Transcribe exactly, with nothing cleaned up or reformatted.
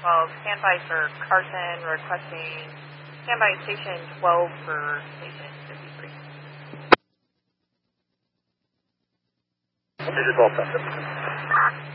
twelve. Standby for Carson, requesting standby station twelve for station fifty-three. Digital twelve.